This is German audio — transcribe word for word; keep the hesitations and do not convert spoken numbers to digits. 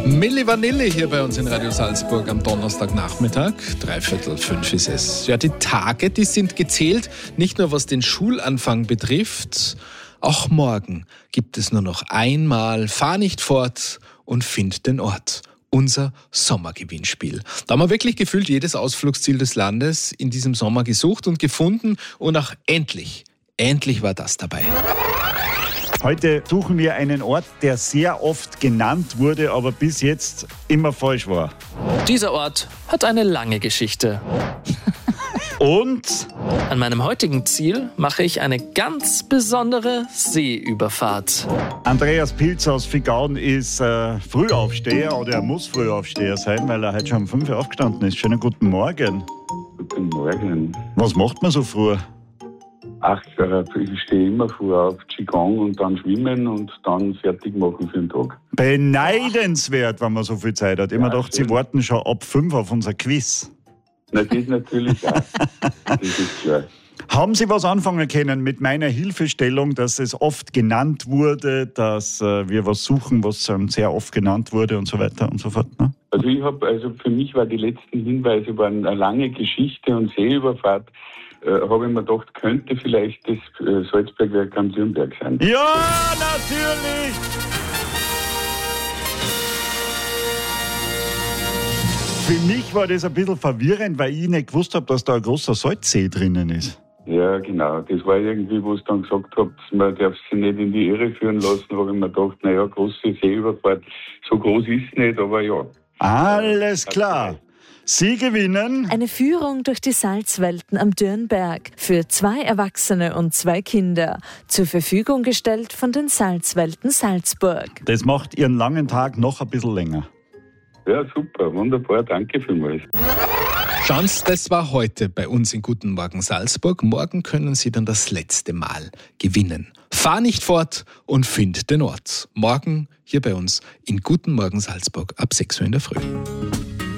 Milli Vanilli hier bei uns in Radio Salzburg am Donnerstagnachmittag. Dreiviertel fünf ist es. Ja, die Tage, die sind gezählt, nicht nur was den Schulanfang betrifft. Auch morgen gibt es nur noch einmal Fahr nicht fort und find den Ort. Unser Sommergewinnspiel. Da haben wir wirklich gefühlt jedes Ausflugsziel des Landes in diesem Sommer gesucht und gefunden. Und auch endlich, endlich war das dabei. Heute suchen wir einen Ort, der sehr oft genannt wurde, aber bis jetzt immer falsch war. Dieser Ort hat eine lange Geschichte. Und? An meinem heutigen Ziel mache ich eine ganz besondere Seeüberfahrt. Andreas Pilz aus Figaun ist äh, Frühaufsteher oder er muss Frühaufsteher sein, weil er heute schon um fünf Uhr aufgestanden ist. Schönen guten Morgen. Guten Morgen. Was macht man so früh? Ach, ich stehe immer früh auf Qigong und dann schwimmen und dann fertig machen für den Tag. Beneidenswert, wenn man so viel Zeit hat. Ich ja, mir gedacht, Sie warten schon ab fünf auf unser Quiz. Na, das natürlich auch. Das ist klar. Haben Sie was anfangen können mit meiner Hilfestellung, dass es oft genannt wurde, dass äh, wir was suchen, was ähm, sehr oft genannt wurde und so weiter und so fort? Ne? Also ich habe, also für mich war die letzten Hinweise waren eine lange Geschichte und Seeüberfahrt. Äh, habe ich mir gedacht, könnte vielleicht das äh, Salzbergwerk am Dürnberg sein. Ja, natürlich! Für mich war das ein bisschen verwirrend, weil ich nicht gewusst habe, dass da ein großer Salzsee drinnen ist. Ja, genau. Das war irgendwie, wo es dann gesagt habt, man darf sich nicht in die Irre führen lassen, habe ich mir gedacht, naja, große Seeüberfahrt, so groß ist es nicht, aber ja. Alles klar. Sie gewinnen eine Führung durch die Salzwelten am Dürnberg für zwei Erwachsene und zwei Kinder. Zur Verfügung gestellt von den Salzwelten Salzburg. Das macht Ihren langen Tag noch ein bisschen länger. Ja, super, wunderbar, danke vielmals. Chance, das war heute bei uns in Guten Morgen Salzburg. Morgen können Sie dann das letzte Mal gewinnen. Fahr nicht fort und find den Ort. Morgen hier bei uns in Guten Morgen Salzburg ab sechs Uhr in der Früh.